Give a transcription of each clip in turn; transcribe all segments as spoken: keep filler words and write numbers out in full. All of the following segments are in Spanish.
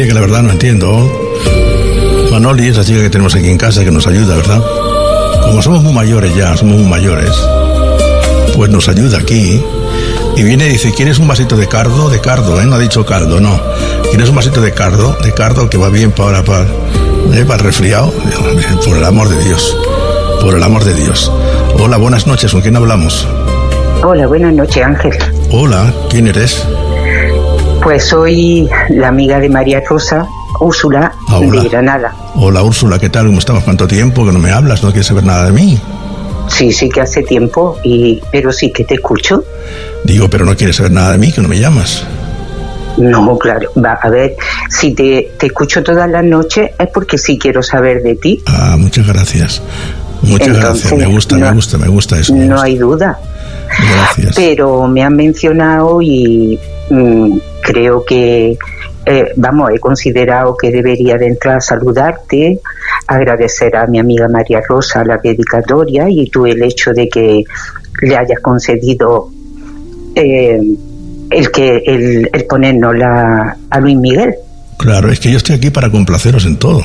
decir que la verdad no entiendo. Manoli es la chica que tenemos aquí en casa que nos ayuda, ¿verdad? Como somos muy mayores ya, somos muy mayores, pues nos ayuda aquí. Y viene y dice, ¿quieres un vasito de cardo? De cardo, ¿eh? No ha dicho caldo, no. ¿Quieres un vasito de cardo? De cardo que va bien para, para, ¿eh? para el resfriado. Por el amor de Dios. Por el amor de Dios. Hola, buenas noches. ¿Con quién hablamos? Hola, buenas noches, Ángel. Hola, ¿quién eres? Pues soy la amiga de María Rosa, Úrsula, ah, de Granada. Hola, Úrsula, ¿qué tal? ¿Cómo estamos? ¿Cuánto tiempo que no me hablas? ¿No quieres saber nada de mí? Sí, sí que hace tiempo, y pero sí que te escucho. Digo, pero no quieres saber nada de mí, que no me llamas. No, claro. Va, a ver, si te, te escucho todas las noches es porque sí quiero saber de ti. Ah, muchas gracias. Muchas Entonces, gracias. Me gusta, no, me gusta, me gusta eso. Me no gusta. hay duda. Gracias. Pero me han mencionado y mmm, creo que, eh, vamos, he considerado que debería de entrar a saludarte, agradecer a mi amiga María Rosa la dedicatoria y tú el hecho de que le hayas concedido eh, el que el, el ponernos la, a Luis Miguel. Claro, es que yo estoy aquí para complaceros en todo.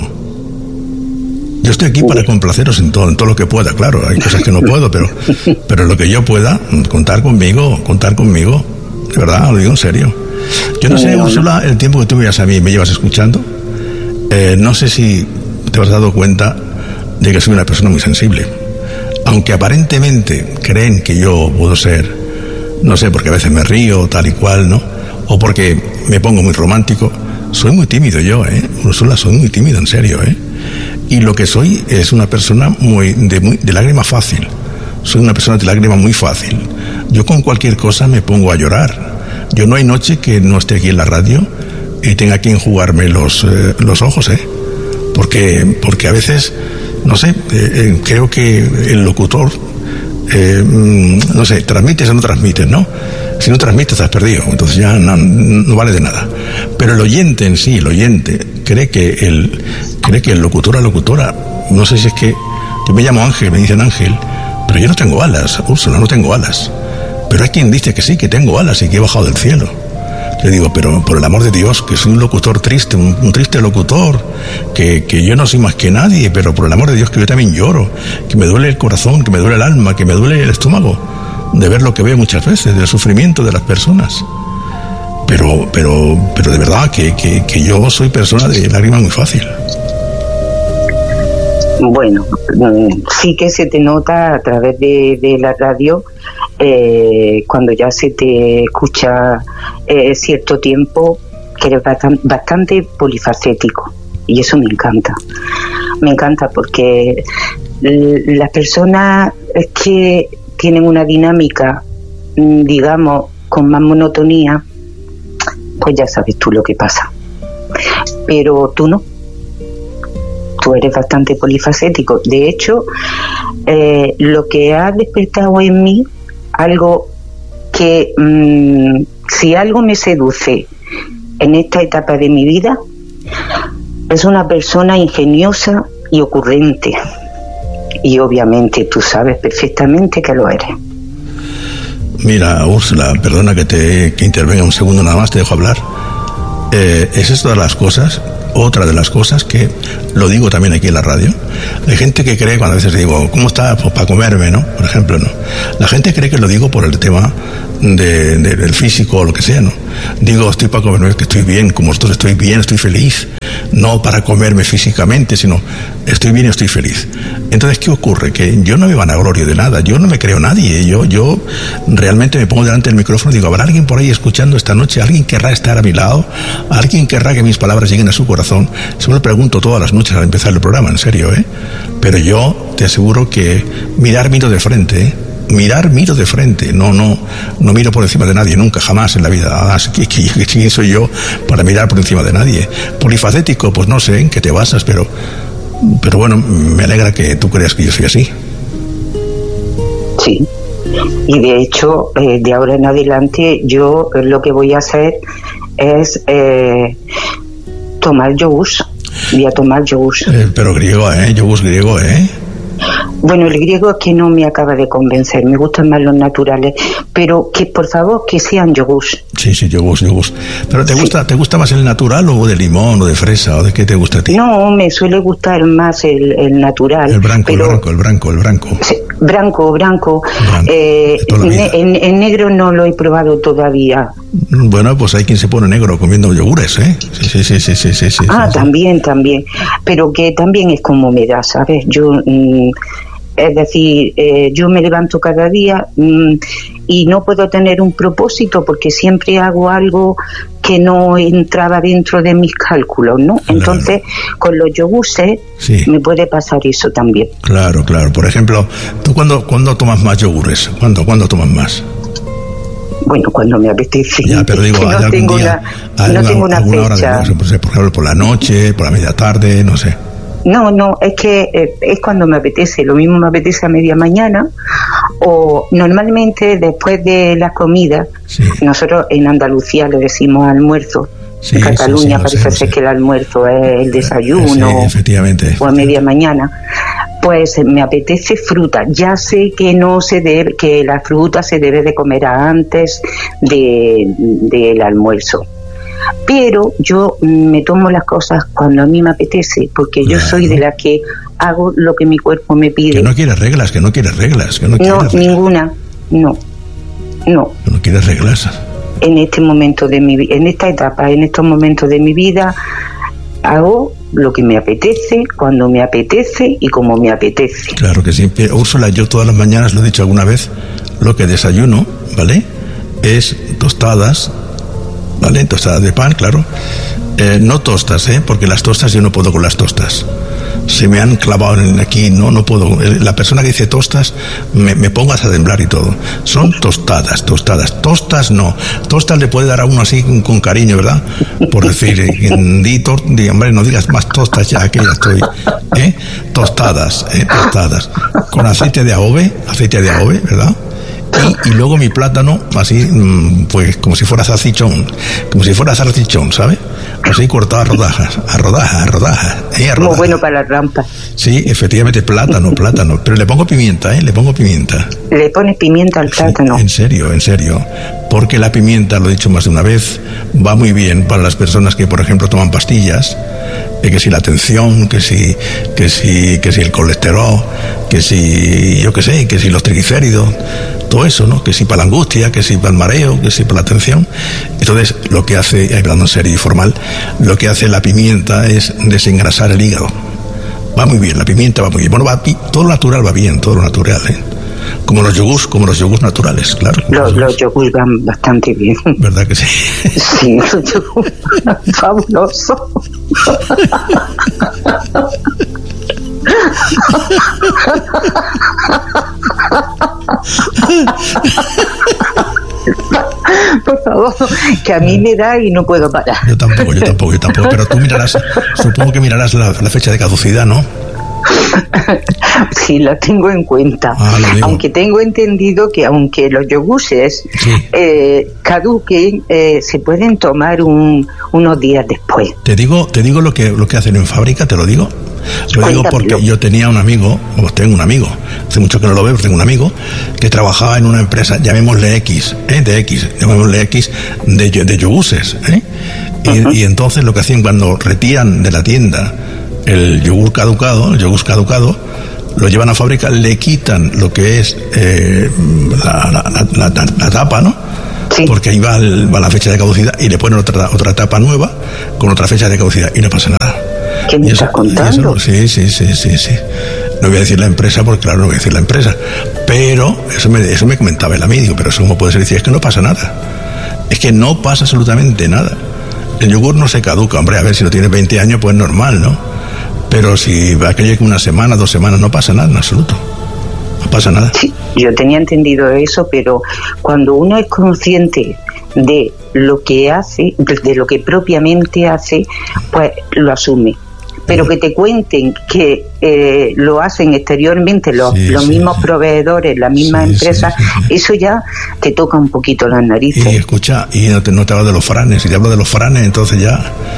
Yo estoy aquí para complaceros en todo, en todo lo que pueda, claro. Hay cosas que no puedo, pero pero lo que yo pueda, contar conmigo, contar conmigo. De verdad, lo digo en serio. Yo no sé, Úrsula, el tiempo que tú veas a mí me llevas escuchando, eh, no sé si te has dado cuenta de que soy una persona muy sensible. Aunque aparentemente creen que yo puedo ser, no sé, porque a veces me río, tal y cual, ¿no? O porque me pongo muy romántico. Soy muy tímido yo, ¿eh? Úrsula, soy muy tímido, en serio, ¿eh? Y lo que soy es una persona muy de, muy de lágrima fácil. Soy una persona de lágrima muy fácil. Yo con cualquier cosa me pongo a llorar. Yo no hay noche que no esté aquí en la radio y tenga que enjugarme los, eh, los ojos, ¿eh? Porque, porque a veces, no sé, eh, eh, creo que el locutor, eh, no sé, transmites o no transmites, ¿no? Si no transmites, estás perdido, entonces ya no, no vale de nada. Pero el oyente en sí, el oyente, cree que el, cree que el locutor o locutora, no sé si es que, yo me llamo Ángel, me dicen Ángel, pero yo no tengo alas, Úrsula, no tengo alas. Pero hay quien dice que sí, que tengo alas y que he bajado del cielo. Le digo, pero por el amor de Dios, que soy un locutor triste, un, un triste locutor, que, que yo no soy más que nadie, pero por el amor de Dios que yo también lloro, que me duele el corazón, que me duele el alma, que me duele el estómago, de ver lo que veo muchas veces, del sufrimiento de las personas. Pero, pero, pero de verdad que, que, que yo soy persona de lágrima muy fácil. Bueno, sí que se te nota a través de, de la radio, eh, cuando ya se te escucha eh, cierto tiempo, que eres bastante, bastante polifacético, y eso me encanta. Me encanta porque las personas es que tienen una dinámica, digamos, con más monotonía, pues ya sabes tú lo que pasa. Pero tú no. Tú eres bastante polifacético. De hecho, eh, lo que ha despertado en mí, algo que, mmm, si algo me seduce en esta etapa de mi vida, es una persona ingeniosa y ocurrente. Y obviamente tú sabes perfectamente que lo eres. Mira, Úrsula, perdona que te que intervenga un segundo nada más, te dejo hablar. Eh, es esto de las cosas, otra de las cosas que lo digo también aquí en la radio. Hay gente que cree, cuando a veces digo, ¿cómo está? Pues para comerme, ¿no? Por ejemplo, ¿no? La gente cree que lo digo por el tema de, de, del físico o lo que sea, ¿no? Digo, estoy para comerme, que estoy bien, como vosotros estoy bien, estoy feliz. No para comerme físicamente, sino estoy bien y estoy feliz. Entonces, ¿qué ocurre? Que yo no me vanaglorio de nada, yo no me creo nadie, yo, yo realmente me pongo delante del micrófono y digo, ¿habrá alguien por ahí escuchando esta noche? ¿Alguien querrá estar a mi lado? ¿Alguien querrá que mis palabras lleguen a su corazón? Eso me lo pregunto todas las noches al empezar el programa, en serio, ¿eh? Pero yo te aseguro que mirar miro de frente, ¿eh? Mirar miro de frente, no no no miro por encima de nadie, nunca, jamás en la vida. Ah, ¿quién soy yo para mirar por encima de nadie? Polifacético, pues no sé en qué te basas, pero pero bueno, me alegra que tú creas que yo soy así. Sí, y de hecho, eh, de ahora en adelante yo lo que voy a hacer es eh, tomar yogur. Voy a tomar yogur. Eh, pero griego, ¿eh? Yogur griego, ¿eh? Bueno, el griego es que no me acaba de convencer, me gustan más los naturales, pero que por favor que sean yogures. Sí, sí, yogures, yogures. ¿Pero te gusta sí. te gusta más el natural o de limón o de fresa o de qué te gusta a ti? No, me suele gustar más el, el natural. El branco, pero... el branco, el branco, el branco. Sí, branco, branco. branco eh, en, en negro no lo he probado todavía. Bueno, pues hay quien se pone negro comiendo yogures, ¿eh? Sí, sí, sí, sí, sí, sí, sí Ah, sí, también, sí. también. Pero que también es como me da, ¿sabes? Yo... Mmm, Es decir, eh, yo me levanto cada día mmm, y no puedo tener un propósito porque siempre hago algo que no entraba dentro de mis cálculos, ¿no? Claro. Entonces, con los yogures sí. me puede pasar eso también. Claro, claro. Por ejemplo, ¿tú cuándo, cuándo tomas más yogures? ¿Cuándo, ¿Cuándo tomas más? Bueno, cuando me apetece. Ya, pero digo, no ¿hay tengo algún día, una, alguna, no tengo una alguna fecha. Hora de, por ejemplo, por la noche, por la media tarde, no sé. No, no, es que eh, es cuando me apetece. Lo mismo me apetece a media mañana o normalmente después de la comida. Sí. Nosotros en Andalucía le decimos almuerzo. Sí, en Cataluña sí, sí, parece ser que el almuerzo es el desayuno sí, efectivamente, o a media mañana. Pues me apetece fruta. Ya sé que no se debe, que la fruta se debe de comer antes de del almuerzo. Pero yo me tomo las cosas cuando a mí me apetece, porque claro. yo soy de la que hago lo que mi cuerpo me pide. Que no quieres reglas, que no quieres reglas, que no quieres No, reglas. ninguna, no, no. Que no quieres reglas. En este momento de mi, en esta etapa, en estos momentos de mi vida, hago lo que me apetece, cuando me apetece y como me apetece. Claro que sí. Úrsula, yo todas las mañanas, lo he dicho alguna vez, lo que desayuno, ¿vale? Es tostadas, ¿vale? Tostadas de pan, claro. Eh, no tostas, ¿eh? Porque las tostas yo no puedo con las tostas. Se me han clavado en aquí, no, no puedo. La persona que dice tostas, me, me pongas a temblar y todo. Son tostadas, tostadas. Tostas no. Tostas le puede dar a uno así con, con cariño, ¿verdad? Por decir, di, tor, di, hombre, no digas más tostas ya, que ya estoy. ¿Eh? Tostadas, ¿eh? Tostadas. Con aceite de adobe, aceite de adobe, ¿verdad? Y, y luego mi plátano, así, pues como si fuera salchichón, como si fuera salchichón, ¿sabes? Así cortado a rodajas, a rodajas, a rodajas, ¿eh? A rodajas. Muy bueno para la rampa. Sí, efectivamente, plátano, plátano. Pero le pongo pimienta, ¿eh? Le pongo pimienta. ¿Le pones pimienta al plátano? Sí, en serio, en serio. Porque la pimienta, lo he dicho más de una vez, va muy bien para las personas que, por ejemplo, toman pastillas. Eh, que si la tensión, que si, que si, que si el colesterol, que si, yo qué sé, que si los triglicéridos, todo eso, ¿no? Que si para la angustia, que si para el mareo, que si para la tensión. Entonces, lo que hace, hablando en serio y formal, lo que hace la pimienta es desengrasar el hígado. Va muy bien, la pimienta va muy bien. Bueno, va, todo lo natural va bien, todo lo natural, ¿eh? Como los yogures, como los yogures naturales, claro. Los, los yogures van bastante bien. ¿Verdad que sí? Sí, los yogures van fabulosos. Por favor, que a mí me da y no puedo parar. Yo tampoco, yo tampoco, yo tampoco. Pero tú mirarás, supongo que mirarás la, la fecha de caducidad, ¿no? Sí, la tengo en cuenta. Ah, aunque tengo entendido que aunque los yogures sí. eh, caduquen, eh, se pueden tomar un, unos días después. Te digo, te digo lo que lo que hacen en fábrica, te lo digo. Lo Cuéntamelo. Digo porque yo tenía un amigo, o tengo un amigo, hace mucho que no lo veo, pero tengo un amigo que trabajaba en una empresa, llamémosle X, ¿eh? de X, llamémosle X de, de yogures, ¿eh? Y, uh-huh. y entonces lo que hacían cuando retiran de la tienda el yogur caducado, el yogur caducado, lo llevan a fábrica, le quitan lo que es eh, la, la, la, la, la tapa, ¿no? Sí. Porque ahí va, el, va la fecha de caducidad y le ponen otra otra tapa nueva con otra fecha de caducidad y no pasa nada. ¿Qué me estás contando? Eso, sí, sí, sí, sí, sí. No voy a decir la empresa porque claro, no voy a decir la empresa, pero eso me, eso me comentaba el amigo, pero eso como puede ser decir, es que no pasa nada. Es que no pasa absolutamente nada. El yogur no se caduca, hombre, a ver, si lo tienes veinte años, pues normal, ¿no? Pero si va a que llegue una semana, dos semanas, no pasa nada en absoluto. No pasa nada. Sí, yo tenía entendido eso, pero cuando uno es consciente de lo que hace, de lo que propiamente hace, pues lo asume. Pero que te cuenten que eh, lo hacen exteriormente los, sí, los sí, mismos sí. proveedores, las mismas sí, empresas, sí, sí, sí. eso ya te toca un poquito las narices. Y escucha, y no te, no te hablo de los franes, si te hablo de los franes, entonces ya...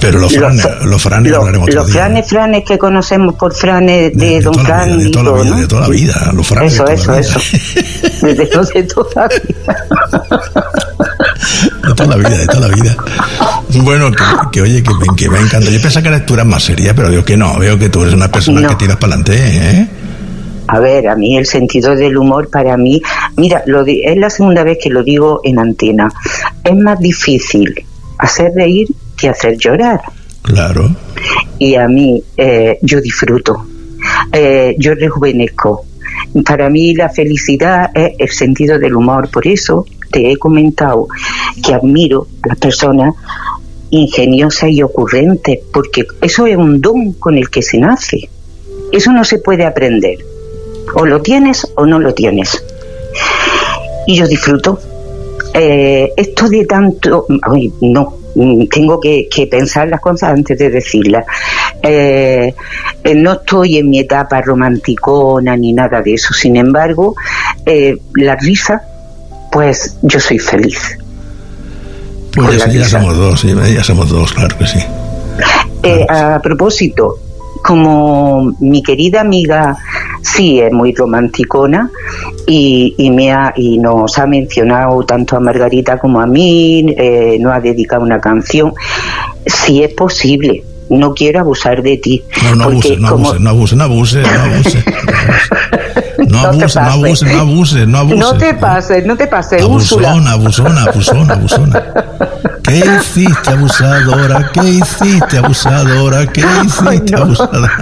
Pero los franes, los, los franes los, hablaremos otro los día. franes, franes que conocemos por franes de, de, de Don Fran de y toda todo, la vida, ¿no? de toda la vida, los franes Eso, de eso, toda eso. Desde no de toda la vida. De toda la vida, de toda la vida. Bueno, que, que oye, que me, que me encanta. Yo pensaba que eras, tú eras más seria, pero veo que no, veo que tú eres una persona no. que tiras para adelante, ¿eh? A ver, a mí el sentido del humor para mí, mira, lo di, es la segunda vez que lo digo en antena, es más difícil hacer reír que hacer llorar. Claro. Y a mí, eh, yo disfruto, eh, yo rejuvenezco. Para mí la felicidad es el sentido del humor, por eso te he comentado que admiro a las personas ingeniosas y ocurrentes, porque eso es un don con el que se nace, eso no se puede aprender. O lo tienes o no lo tienes. Y yo disfruto. Eh, esto de tanto... Ay, no, tengo que, que pensar las cosas antes de decirlas. Eh, eh, no estoy en mi etapa romanticona ni nada de eso. Sin embargo, eh, la risa, pues yo soy feliz. Pues ya, ya somos dos, ya somos dos, claro que sí. Eh, a propósito, como mi querida amiga sí es muy romanticona y, y me ha, y nos ha mencionado tanto a Margarita como a mí, eh, nos ha dedicado una canción, si es posible, no quiero abusar de ti. No, no abuses, no como... abuses, no abuses, no abuses, no abuses. No abuses, no abuses, no abuses, no abuses. No te pases, no te pases, Úrsula. Abusona, abusona, abusona, abusona. ¿Qué hiciste, abusadora? ¿Qué hiciste, abusadora? ¿Qué hiciste, Ay, no. abusadora?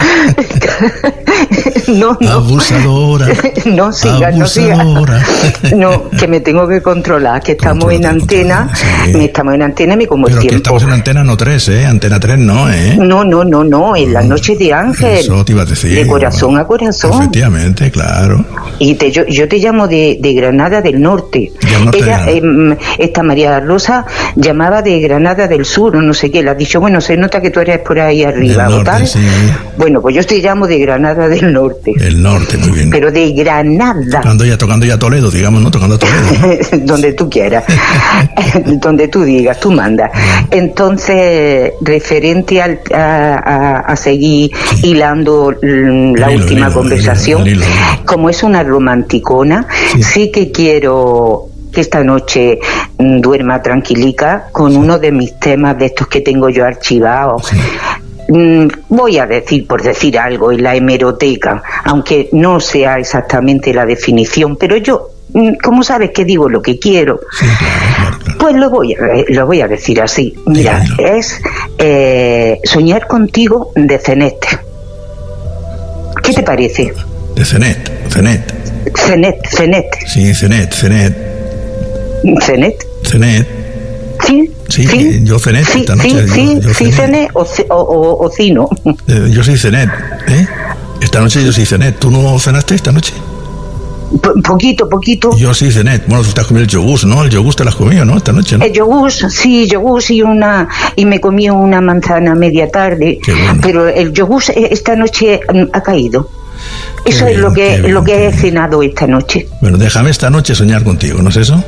No, no. Abusadora. No sigas, no sigas. No, que me tengo que controlar, que estamos controlate, en antena, sí. me estamos en antena y me como Pero el que tiempo. estamos en antena no tres, ¿eh? Antena tres no, ¿eh? No, no, no, no, en las noches de Ángel. Eso te iba a decir. De corazón a corazón. Efectivamente, claro. Y te, yo, yo te llamo de, de Granada del Norte. norte Ella, de... eh, esta María Rosa llamaba de Granada del Sur, o no sé qué. Le has dicho, bueno, se nota que tú eres por ahí arriba, del ¿o norte, tal? Sí. Bueno, pues yo te llamo de Granada del Norte. Del Norte, muy bien. Pero de Granada. Tocando ya, tocando ya Toledo, digamos, ¿no? Tocando Toledo, ¿no? Donde tú quieras. Donde tú digas, tú mandas. Entonces, referente al, a, a, a seguir sí. hilando la el última hilo, conversación, el hilo, el hilo, el hilo. Como es una romanticona, sí, sí que quiero que esta noche mm, duerma tranquilica con sí. uno de mis temas de estos que tengo yo archivados. Sí. Mm, voy a decir, por decir algo, en la hemeroteca, aunque no sea exactamente la definición, pero yo, mm, como sabes que digo lo que quiero, sí, claro, claro, claro. pues lo voy, a, lo voy a decir así. Mira, sí, es eh, Soñar contigo de Cenet. ¿Qué sí. te parece? De Cenet, Cenet. Cenet, Cenet. Sí, Cenet, Cenet. Cenet. Cenet. Sí, sí, sí, yo Cenet sí, esta noche. Sí, yo, sí, yo sí, Cenet o, o, o Cino. Eh, yo soy Cenet, ¿eh? Esta noche yo soy Cenet. ¿Tú no cenaste esta noche? P- poquito, poquito. Yo sí Cenet. Bueno, tú estás comiendo el yogur, ¿no? El yogur te lo has comido, ¿no? Esta noche, ¿no? El yogur, sí, yogur y una y me comí una manzana media tarde. Qué bueno. Pero el yogur esta noche ha caído. Qué eso bien, es lo que bien, lo que he bien. cenado esta noche. Bueno, déjame esta noche soñar contigo, ¿no es eso?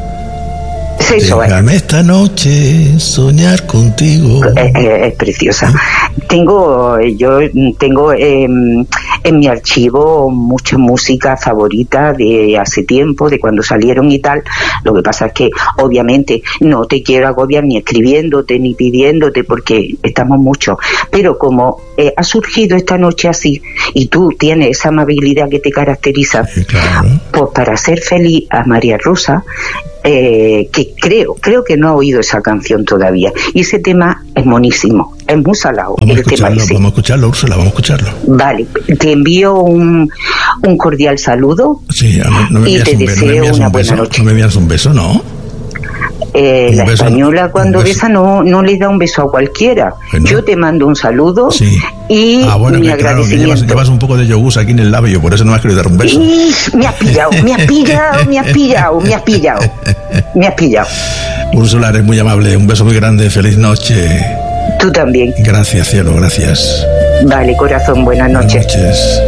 Sí, eso déjame es. esta noche soñar contigo. Es, es, es preciosa. ¿Sí? Tengo, yo tengo eh, en mi archivo mucha música favorita de hace tiempo, de cuando salieron y tal. Lo que pasa es que obviamente no te quiero agobiar ni escribiéndote ni pidiéndote porque estamos muchos. Pero como eh, ha surgido esta noche así y tú tienes esa amabilidad que te caracteriza, sí, claro. Pues para ser feliz a María Rosa, Eh, que creo, creo que no ha oído esa canción todavía. Y ese tema es monísimo, es muy salado. Vamos el a escucharlo, tema ese. vamos a escucharlo, Úrsula, vamos a escucharlo. Vale, te envío un, un cordial saludo. Sí, no, no me y te un, deseo no una un buena beso, noche. No me envías un beso, ¿no? Eh, la beso, española cuando besa no, no le da un beso a cualquiera. Bueno. Yo te mando un saludo sí. y ah, bueno, mi que, claro, que agradecimiento. llevas, llevas un poco de yogur aquí en el labio, por eso no me has querido dar un beso. Y me has pillado, me has pillado, me has pillado, me has pillado, me has pillado. Úrsula, eres muy amable, un beso muy grande, feliz noche. Tú también. Gracias, cielo, gracias. Vale, corazón, buenas noches. Buenas noches.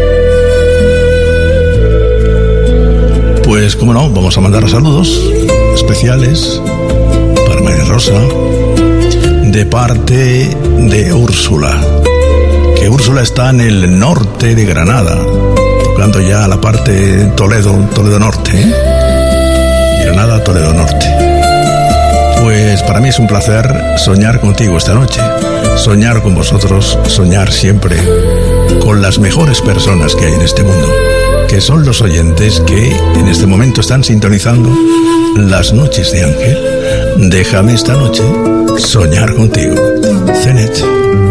Pues, cómo no, vamos a mandar saludos. especiales para María Rosa, de parte de Úrsula, que Úrsula está en el norte de Granada, tocando ya la parte Toledo, Toledo Norte, ¿eh? Granada, Toledo Norte. Pues para mí es un placer soñar contigo esta noche, soñar con vosotros, soñar siempre con las mejores personas que hay en este mundo, que son los oyentes que en este momento están sintonizando las noches de Ángel. Déjame esta noche soñar contigo. Cenet.